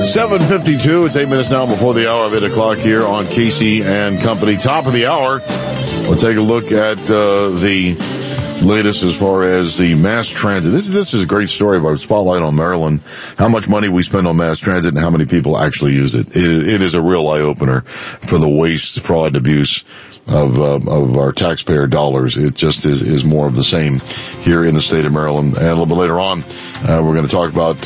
7:52. It's 8 minutes now before the hour of 8 o'clock here on Casey and Company. Top of the hour. We'll take a look at the latest as far as the mass transit. This is a great story about Spotlight on Maryland. How much money we spend on mass transit and how many people actually use it. It is a real eye opener for the waste, fraud, and abuse of our taxpayer dollars. It just is more of the same here in the state of Maryland. And a little bit later on, we're going to talk about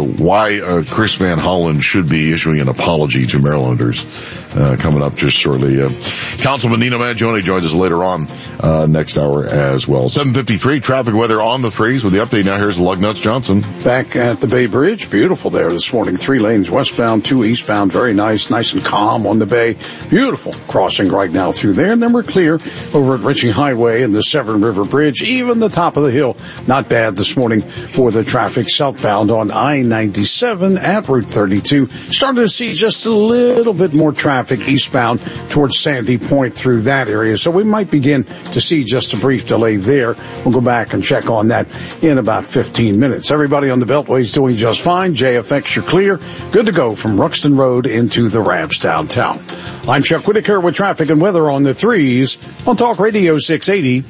why Chris Van Hollen should be issuing an apology to Marylanders, coming up just shortly. Councilman Nino Mangione joins us later on next hour as well. 7:53, traffic weather on the threes with the update now. Here's Lug Nuts Johnson. Back at the Bay Bridge, beautiful there this morning. 3 lanes westbound, 2 eastbound, very nice and calm on the Bay. Beautiful crossing right now through there. And then we're clear over at Ritchie Highway and the Severn River Bridge. Even the top of the hill, not bad this morning for the traffic southbound on I-97 at Route 32. Starting to see just a little bit more traffic eastbound towards Sandy Point through that area. So we might begin to see just a brief delay there. We'll go back and check on that in about 15 minutes. Everybody on the Beltway is doing just fine. JFX, you're clear. Good to go from Ruxton Road into the Rabs downtown. I'm Chuck Whitaker with traffic and weather on the threes on Talk Radio 680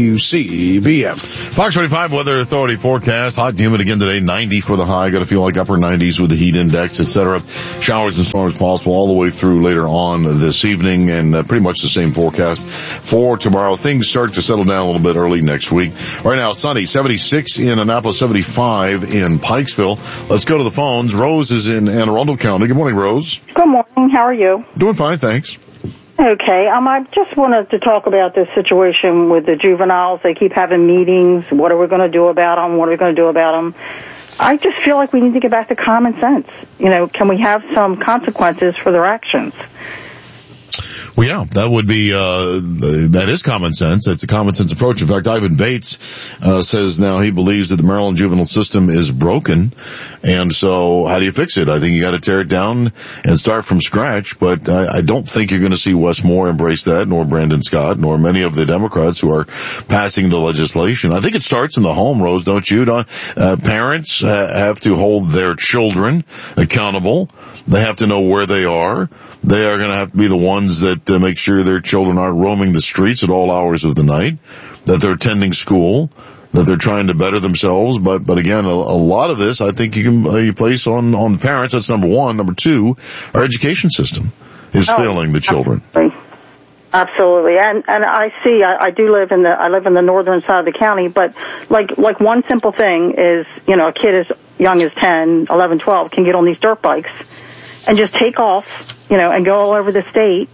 WCBM. Fox 25 Weather Authority forecast. Hot and humid again today. 90 for the high. Got to feel like upper 90s with the heat index, etc. Showers and storms possible all the way through later on this evening, and pretty much the same forecast for tomorrow. Things start to settle down a little bit early next week. Right now, sunny. 76 in Annapolis, 75 in Pikesville. Let's go to the phones. Rose is in Anne Arundel County. Good morning, Rose. Good morning. How are you? Doing fine, thanks. Okay. I just wanted to talk about this situation with the juveniles. They keep having meetings. What are we going to do about them? What are we going to do about them? I just feel like we need to get back to common sense. You know, can we have some consequences for their actions? Well, yeah, that would be, that is common sense. That's a common sense approach. In fact, Ivan Bates, says now he believes that the Maryland juvenile system is broken. And so how do you fix it? I think you got to tear it down and start from scratch. But I don't think you're going to see Wes Moore embrace that, nor Brandon Scott, nor many of the Democrats who are passing the legislation. I think it starts in the home, Rose, don't you? Parents have to hold their children accountable. They have to know where they are. They are going to have to be the ones that make sure their children aren't roaming the streets at all hours of the night, that they're attending school, that they're trying to better themselves. But again, a lot of this, I think you place on parents. That's number one. Number two, our education system is failing the children. Absolutely. And I live in the northern side of the county, but like one simple thing is, you know, a kid as young as 10, 11, 12 can get on these dirt bikes and just take off, you know, and go all over the state.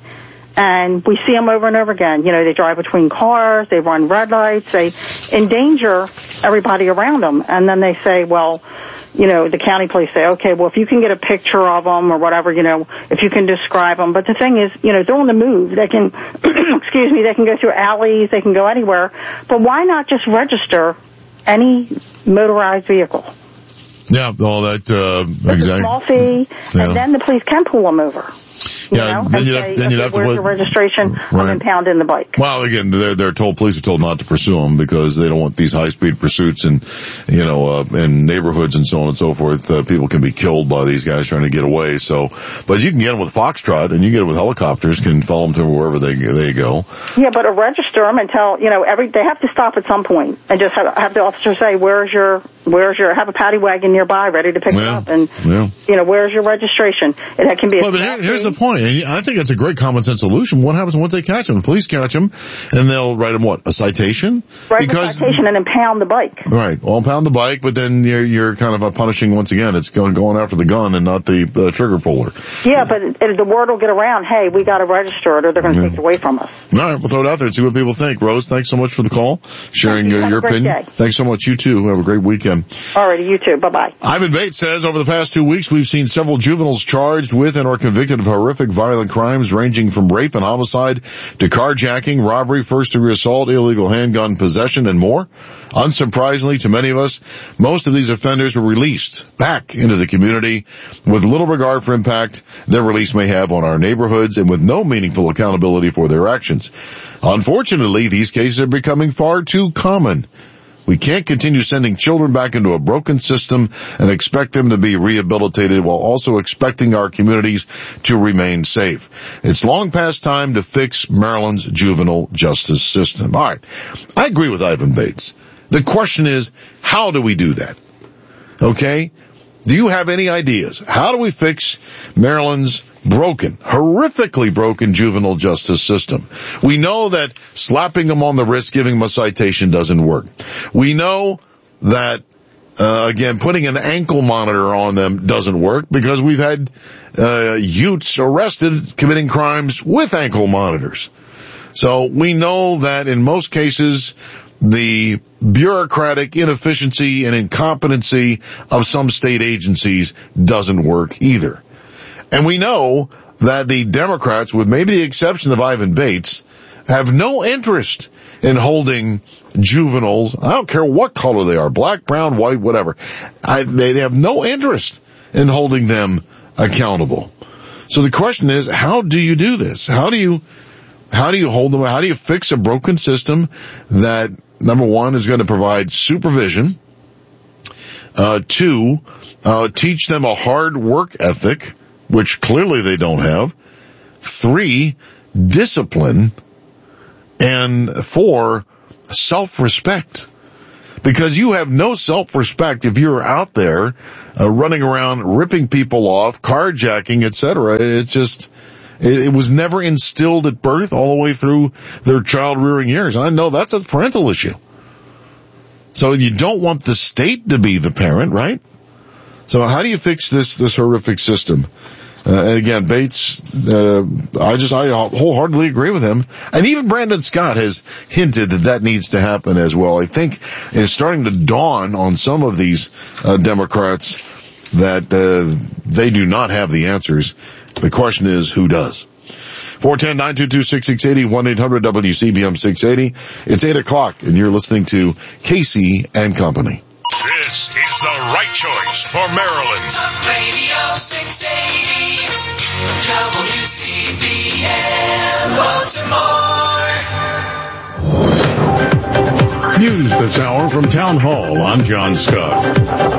And we see them over and over again. You know, they drive between cars, they run red lights, they endanger everybody around them. And then they say, well, you know, the county police say, okay, well, if you can get a picture of them or whatever, you know, if you can describe them. But the thing is, you know, they're on the move. They can, excuse me, they can go through alleys, they can go anywhere. But why not just register any motorized vehicle? Yeah, all that, exactly. A small fee, and then the police can pull them over. You know, then you'd have to where's the registration? Right. I'm impounding the bike. Well, again, police are told not to pursue them because they don't want these high-speed pursuits and, you know, in neighborhoods and so on and so forth. People can be killed by these guys trying to get away. So, but you can get them with Foxtrot and you get them with helicopters, can follow them to wherever they go. Yeah, but register them and tell, you know, they have to stop at some point and just have the officer say, where's your, have a paddy wagon nearby ready to pick them up and, you know, where's your registration? It can be but here's the point. I think it's a great common sense solution. What happens once they catch them? The police catch them, and they'll write them what? A citation? Write a citation and impound the bike. Right. Well, impound the bike, but then you're kind of punishing once again. It's going after the gun and not the trigger puller. Yeah, but the word will get around. Hey, we got to register it, or they're going to take it away from us. All right, we'll throw it out there and see what people think. Rose, thanks so much for the call, sharing your opinion. Day. Thanks so much. You too. Have a great weekend. All righty, you too. Bye bye. Ivan Bates says over the past 2 weeks we've seen several juveniles charged with and or convicted of horrific violent crimes ranging from rape and homicide to carjacking, robbery, first-degree assault, illegal handgun possession, and more. Unsurprisingly to many of us, most of these offenders were released back into the community with little regard for impact their release may have on our neighborhoods and with no meaningful accountability for their actions. Unfortunately, these cases are becoming far too common. We can't continue sending children back into a broken system and expect them to be rehabilitated while also expecting our communities to remain safe. It's long past time to fix Maryland's juvenile justice system. All right. I agree with Ivan Bates. The question is, how do we do that? Okay? Do you have any ideas? How do we fix Maryland's broken, horrifically broken juvenile justice system? We know that slapping them on the wrist, giving them a citation doesn't work. We know that, again, putting an ankle monitor on them doesn't work because we've had youths arrested committing crimes with ankle monitors. So we know that in most cases, the bureaucratic inefficiency and incompetency of some state agencies doesn't work either. And we know that the Democrats, with maybe the exception of Ivan Bates, have no interest in holding juveniles. I don't care what color they are, black, brown, white, whatever. They have no interest in holding them accountable. So the question is, how do you do this? How do you hold them? How do you fix a broken system that, number one, is going to provide supervision, two, teach them a hard work ethic, which clearly they don't have, three, discipline, and four, self-respect? Because you have no self-respect if you're out there running around ripping people off, carjacking, etc. It's just, it was never instilled at birth all the way through their child rearing years. I know that's a parental issue. So you don't want the state to be the parent, right? So how do you fix this horrific system? Again, Bates, I wholeheartedly agree with him. And even Brandon Scott has hinted that needs to happen as well. I think it's starting to dawn on some of these Democrats that they do not have the answers. The question is, who does? 410-922-6680, 1-800-WCBM 680. It's 8 o'clock, and you're listening to Casey and Company. This is the right choice for Maryland. Talk Radio 680, WCBM, Baltimore. News this hour from Town Hall. I'm John Scott.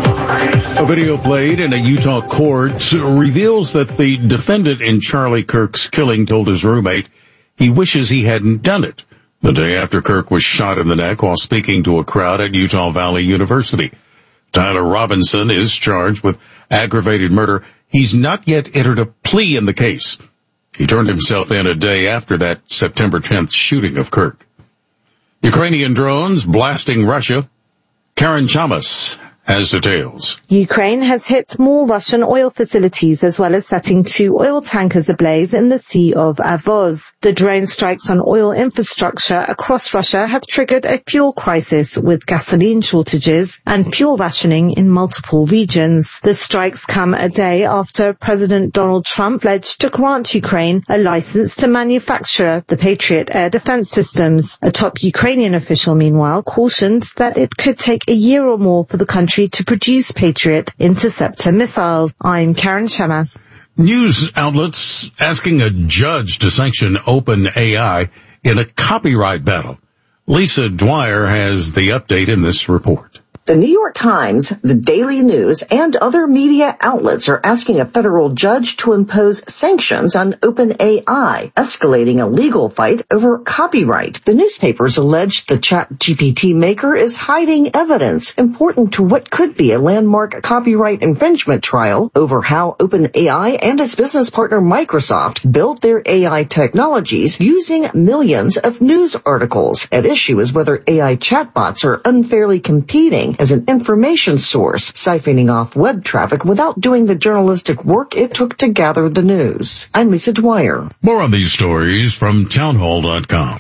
A video played in a Utah court reveals that the defendant in Charlie Kirk's killing told his roommate he wishes he hadn't done it the day after Kirk was shot in the neck while speaking to a crowd at Utah Valley University. Tyler Robinson is charged with aggravated murder. He's not yet entered a plea in the case. He turned himself in a day after that September 10th shooting of Kirk. Ukrainian drones blasting Russia. Karen Chamas has details. Ukraine has hit more Russian oil facilities as well as setting 2 oil tankers ablaze in the Sea of Azov. The drone strikes on oil infrastructure across Russia have triggered a fuel crisis with gasoline shortages and fuel rationing in multiple regions. The strikes come a day after President Donald Trump pledged to grant Ukraine a license to manufacture the Patriot air defense systems. A top Ukrainian official, meanwhile, cautioned that it could take a year or more for the country to produce Patriot interceptor missiles. I'm Karen Shamas. News outlets asking a judge to sanction OpenAI in a copyright battle. Lisa Dwyer has the update in this report. The New York Times, the Daily News, and other media outlets are asking a federal judge to impose sanctions on OpenAI, escalating a legal fight over copyright. The newspapers allege the ChatGPT maker is hiding evidence important to what could be a landmark copyright infringement trial over how OpenAI and its business partner Microsoft built their AI technologies using millions of news articles. At issue is whether AI chatbots are unfairly competing as an information source, siphoning off web traffic without doing the journalistic work it took to gather the news. I'm Lisa Dwyer. More on these stories from townhall.com.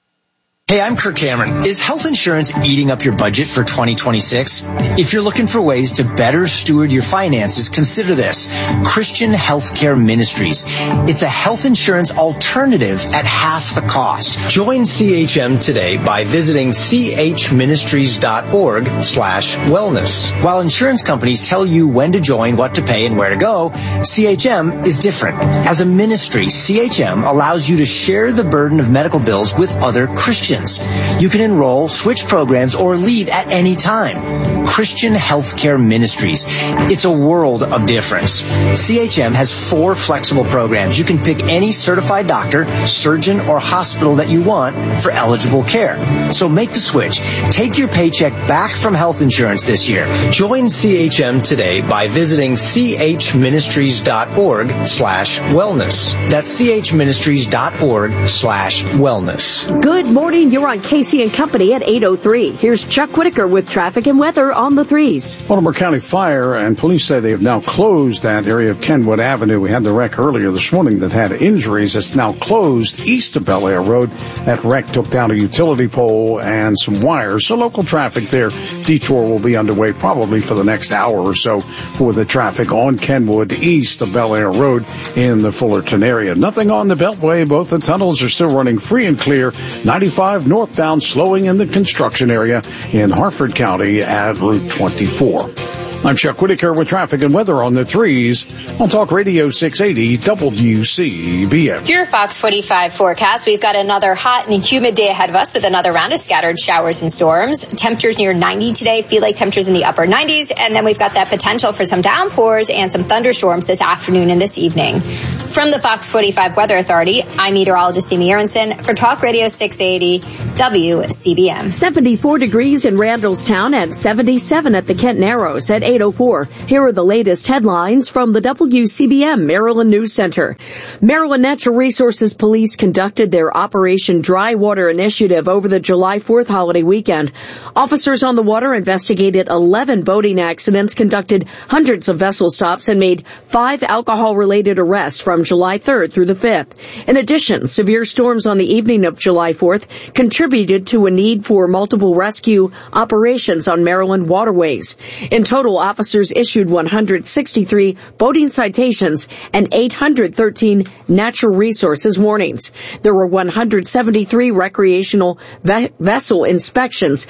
Hey, I'm Kirk Cameron. Is health insurance eating up your budget for 2026? If you're looking for ways to better steward your finances, consider this. Christian Healthcare Ministries. It's a health insurance alternative at half the cost. Join CHM today by visiting chministries.org/wellness. While insurance companies tell you when to join, what to pay, and where to go, CHM is different. As a ministry, CHM allows you to share the burden of medical bills with other Christians. options. You can enroll, switch programs, or leave at any time. Christian Healthcare Ministries. It's a world of difference. CHM has 4 flexible programs. You can pick any certified doctor, surgeon, or hospital that you want for eligible care. So make the switch. Take your paycheck back from health insurance this year. Join CHM today by visiting chministries.org/wellness. That's chministries.org/wellness. Good morning. You're on Casey and Company at 8:03. Here's Chuck Whitaker with traffic and weather on the 3s. Baltimore County Fire and police say they have now closed that area of Kenwood Avenue. We had the wreck earlier this morning that had injuries. It's now closed east of Bel Air Road. That wreck took down a utility pole and some wires. So local traffic there. Detour will be underway probably for the next hour or so for the traffic on Kenwood east of Bel Air Road in the Fullerton area. Nothing on the Beltway. Both the tunnels are still running free and clear. 95 northbound slowing in the construction area in Harford County at Route 24. I'm Chuck Whitaker with traffic and weather on the 3s on Talk Radio 680 WCBM. Your Fox 45 forecast. We've got another hot and humid day ahead of us with another round of scattered showers and storms. Temperatures near 90 today. Feel like temperatures in the upper 90s. And then we've got that potential for some downpours and some thunderstorms this afternoon and this evening. From the Fox 45 Weather Authority, I'm meteorologist Amy Aronson for Talk Radio 680 WCBM. 74 degrees in Randallstown and 77 at the Kent Narrows at 8:04. Here are the latest headlines from the WCBM Maryland News Center. Maryland Natural Resources Police conducted their Operation Dry Water Initiative over the July 4th holiday weekend. Officers on the water investigated 11 boating accidents, conducted hundreds of vessel stops, and made 5 alcohol-related arrests from July 3rd through the 5th. In addition, severe storms on the evening of July 4th contributed to a need for multiple rescue operations on Maryland waterways. In total, officers issued 163 boating citations and 813 natural resources warnings. There were 173 recreational vessel inspections,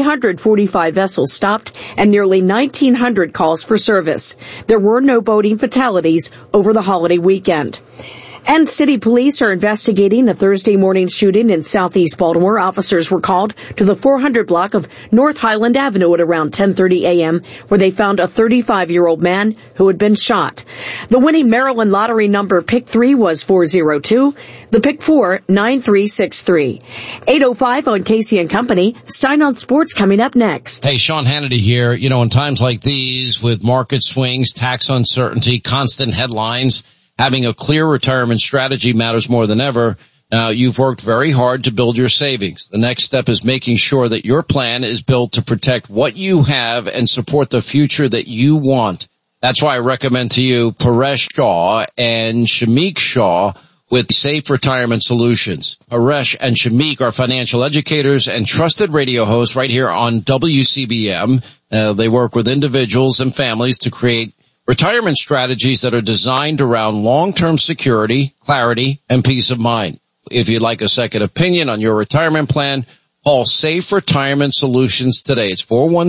345 vessels stopped, and nearly 1,900 calls for service. There were no boating fatalities over the holiday weekend. And city police are investigating a Thursday morning shooting in southeast Baltimore. Officers were called to the 400 block of North Highland Avenue at around 10:30 a.m., where they found a 35-year-old man who had been shot. The winning Maryland lottery number pick 3 was 402. The pick 4, 9363. 8:05 on Casey and Company. Stein on Sports coming up next. Hey, Sean Hannity here. You know, in times like these, with market swings, tax uncertainty, constant headlines, having a clear retirement strategy matters more than ever. Now, you've worked very hard to build your savings. The next step is making sure that your plan is built to protect what you have and support the future that you want. That's why I recommend to you Paresh Shah and Shamik Shah with Safe Retirement Solutions. Paresh and Shamik are financial educators and trusted radio hosts right here on WCBM. They work with individuals and families to create retirement strategies that are designed around long-term security, clarity, and peace of mind. If you'd like a second opinion on your retirement plan, call Safe Retirement Solutions today. It's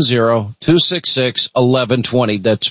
410-266-1120. That's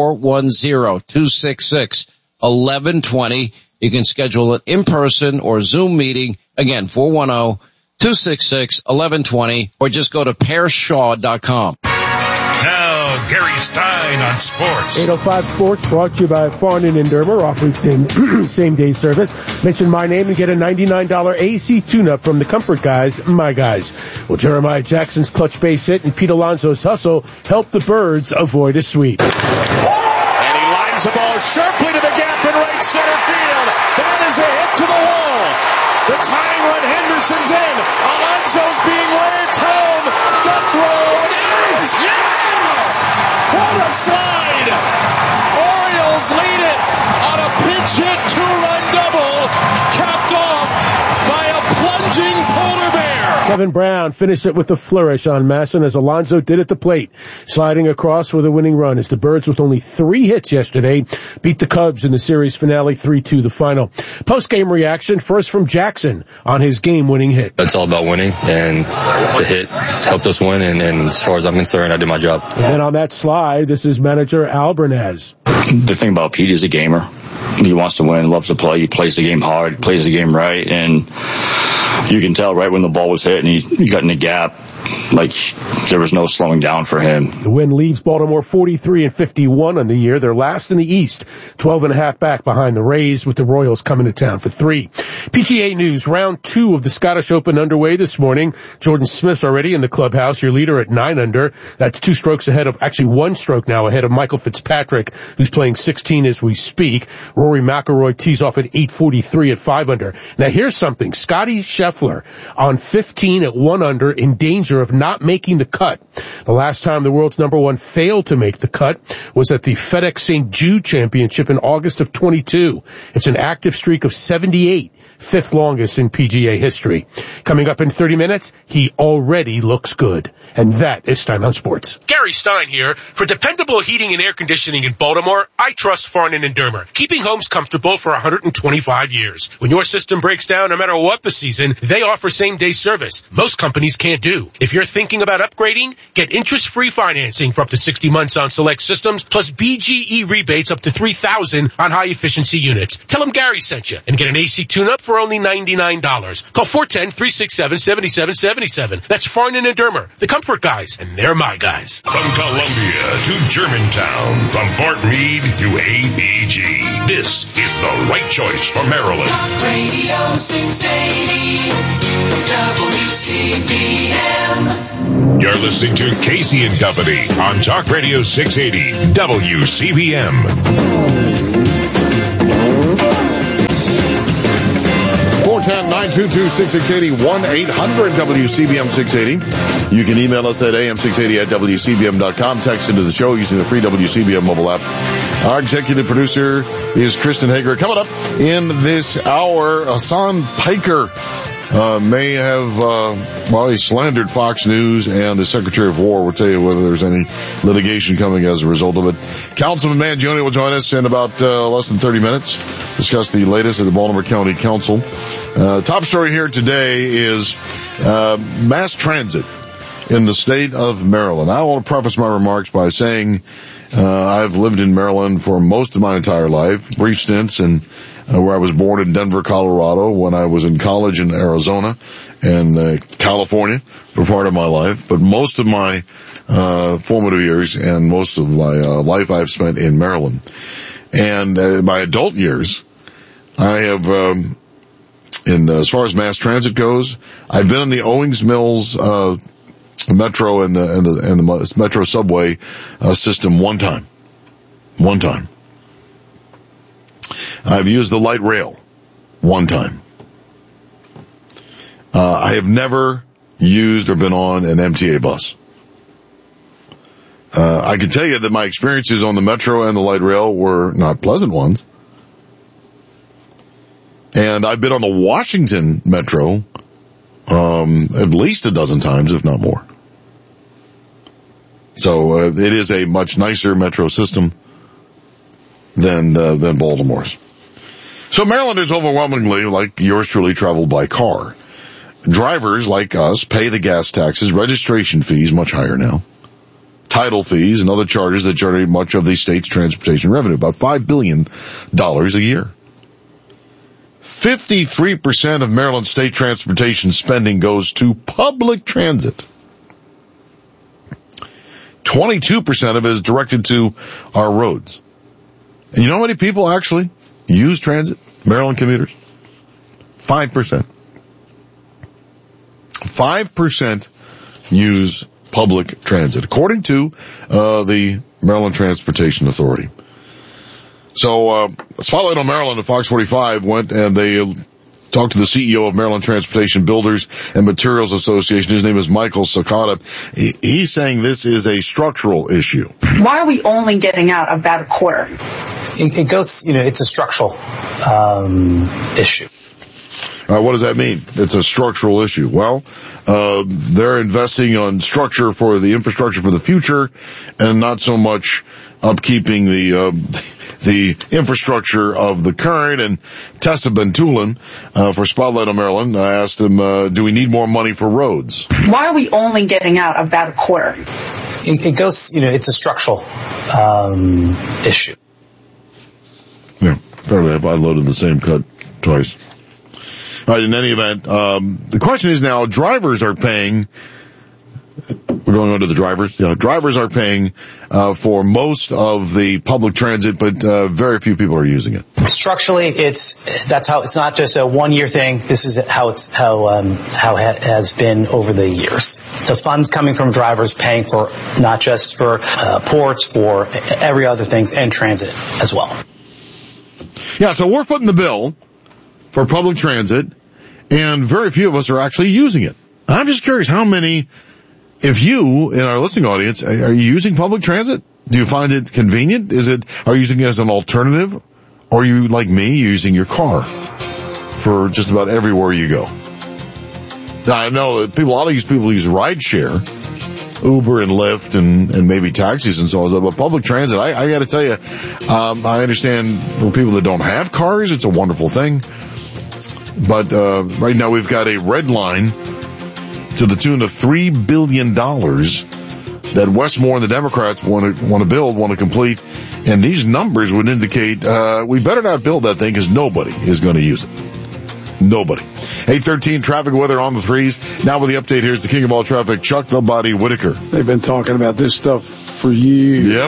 410-266-1120. You can schedule an in-person or Zoom meeting. Again, 410-266-1120, or just go to pareshshaw.com. Now, Gary Stein on sports. 805 Sports brought to you by Farnan and Dermer, offering same-day service. Mention my name and get a $99 AC tune-up from the Comfort Guys, my guys. Well, Jeremiah Jackson's clutch base hit and Pete Alonso's hustle helped the Birds avoid a sweep. And he lines the ball sharply to the gap in right center field. That is a hit to the wall. The tying run, Henderson's in. Alonso's being waved home. The throw is yes! What a slide! Orioles lead it on a pinch hit 2-run double, capped off by a plunging polar bear. Kevin Brown finished it with a flourish on Masson as Alonso did at the plate, sliding across for the winning run as the Birds, with only 3 hits yesterday, beat the Cubs in the series finale 3-2 the final. Post-game reaction first from Jackson on his game-winning hit. It's all about winning, and the hit helped us win, and as far as I'm concerned, I did my job. And then on that slide, this is manager Al Bernaz. The thing about Pete is a gamer. He wants to win, loves to play. He plays the game hard, plays the game right, and you can tell right when the ball was hit and he got in the gap, like there was no slowing down for him. The win leaves Baltimore 43-51 on the year. They're last in the East, 12.5 back behind the Rays, with the Royals coming to town for 3. PGA news, round 2 of the Scottish Open underway this morning. Jordan Smith's already in the clubhouse, your leader at 9 under. That's 2 strokes ahead of, actually 1 stroke now ahead of Michael Fitzpatrick, who's playing 16 as we speak. Rory McIlroy tees off at 8:43 at 5 under. Now here's something. Scotty Scheffler on 15 at 1 under, in danger of not making the cut. The last time the world's number 1 failed to make the cut was at the FedEx St. Jude Championship in August of 22. It's an active streak of 78, 5th longest in PGA history. Coming up in 30 minutes, he already looks good. And that is Stein on Sports. Gary Stein here. For dependable heating and air conditioning in Baltimore, I trust Farnan and Dermer, keeping homes comfortable for 125 years. When your system breaks down, no matter what the season, they offer same-day service. Most companies can't do. If you're thinking about upgrading, get interest-free financing for up to 60 months on select systems, plus BGE rebates up to $3,000 on high-efficiency units. Tell them Gary sent you and get an AC tune-up for only $99. Call 410-367-7777. That's Farnan and Dermer, the comfort guys, and they're my guys. From Columbia to Germantown, from Fort Meade to ABG, this is the right choice for Maryland. Radio 680 WCBM. You're listening to Casey and Company on Talk Radio 680 WCBM. 410-922-6680, 1-800-WCBM-680. You can email us at am680@WCBM.com. Text into the show using the free WCBM mobile app. Our executive producer is Kristen Hager. Coming up in this hour, Hassan Piker may have, he slandered Fox News, and the Secretary of War will tell you whether there's any litigation coming as a result of it. Councilman Mangione will join us in about less than 30 minutes, discuss the latest at the Baltimore County Council. Top story here today is mass transit in the state of Maryland. I want to preface my remarks by saying I've lived in Maryland for most of my entire life, brief stints in where I was born in Denver, Colorado, when I was in college in Arizona and California for part of my life. But most of my formative years and most of my life I've spent in Maryland. And my adult years, I have, as far as mass transit goes, I've been in the Owings Mills metro and the metro subway system one time. I've used the light rail one time. I have never used or been on an MTA bus. I can tell you that my experiences on the metro and the light rail were not pleasant ones. And I've been on the Washington metro at least a dozen times, if not more. So it is a much nicer metro system than Baltimore's. So Marylanders overwhelmingly, like yours truly, travel by car. Drivers like us pay the gas taxes, registration fees, much higher now, title fees, and other charges that generate much of the state's transportation revenue, about $5 billion a year. 53% of Maryland state transportation spending goes to public transit. 22% of it is directed to our roads. And you know how many people actually use transit? Maryland commuters? 5%. 5% use public transit, according to the Maryland Transportation Authority. So Spotlight on Maryland at Fox 45 went and they talked to the CEO of Maryland Transportation Builders and Materials Association. His name is Michael Sakata. He's saying this is a structural issue. Why are we only getting out about a quarter? It goes, it's a structural issue. What does that mean? It's a structural issue. Well, they're investing on structure for the infrastructure for the future and not so much upkeeping the infrastructure of the current. And Tessa Bentulin, for Spotlight on Maryland, I asked him, do we need more money for roads? Why are we only getting out about a quarter? It goes, it's a structural issue. Yeah, apparently I loaded the same cut twice. Right, in any event, the question is now, drivers are paying, we're going on to the drivers. Drivers are paying for most of the public transit, but very few people are using it. Structurally, it's not just a 1 year thing. This is how it has been over the years. The funds coming from drivers paying for not just for ports, for every other things, and transit as well. Yeah, so we're footing the bill for public transit, and very few of us are actually using it. I'm just curious how many, if you, in our listening audience, are you using public transit? Do you find it convenient? Are you using it as an alternative? Or are you, like me, using your car for just about everywhere you go? Now, I know that a lot of these people use rideshare, Uber and Lyft and maybe taxis and so on, but public transit, I gotta tell you, I understand for people that don't have cars, it's a wonderful thing. But, right now we've got a red line to the tune of $3 billion that Westmore and the Democrats want to complete. And these numbers would indicate, we better not build that thing because nobody is going to use it. Nobody. 8:13 traffic weather on the threes. Now with the update, here's the king of all traffic, Chuck the Body Whitaker. They've been talking about this stuff for years. Yep.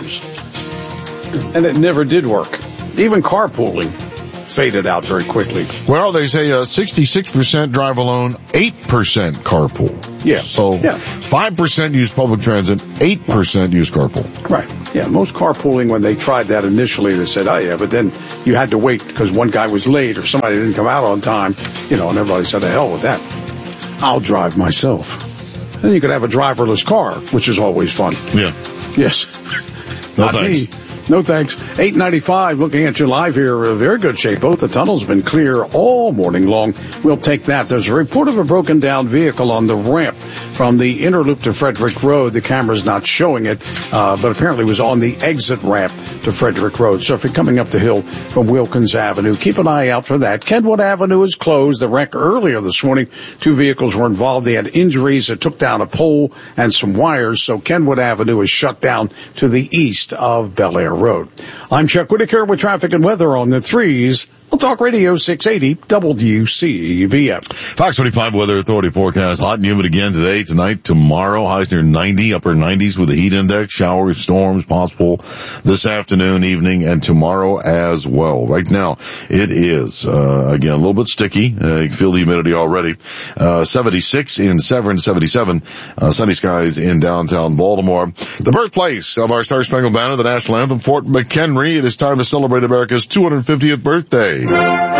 And it never did work. Even carpooling faded out very quickly. Well, they say 66% drive alone, 8% carpool. Yeah. So 5% use public transit, 8% use carpool. Right. Yeah, most carpooling, when they tried that initially, they said, oh yeah, but then you had to wait because one guy was late or somebody didn't come out on time, and everybody said, the hell with that. I'll drive myself. Then you could have a driverless car, which is always fun. Yeah. Yes. No thanks. Me. No thanks. 895, looking at you live here. Very good shape. Both the tunnels have been clear all morning long. We'll take that. There's a report of a broken down vehicle on the ramp from the inner loop to Frederick Road. The camera's not showing it, but apparently it was on the exit ramp to Frederick Road. So if you're coming up the hill from Wilkins Avenue, keep an eye out for that. Kenwood Avenue is closed. The wreck earlier this morning, 2 vehicles were involved. They had injuries. It took down a pole and some wires. So Kenwood Avenue is shut down to the east of Bel Air Road. I'm Chuck Whitaker with traffic and weather on the threes. We'll talk Radio 680 WCBM. Fox 25 Weather Authority forecast. Hot and humid again today, tonight, tomorrow. Highs near 90, upper 90s with the heat index. Showers, storms possible this afternoon, evening, and tomorrow as well. Right now, it is, again, a little bit sticky. You can feel the humidity already. 76 in Severn, 77. Sunny skies in downtown Baltimore. The birthplace of our Star Spangled Banner, the national anthem, Fort McHenry. It is time to celebrate America's 250th birthday.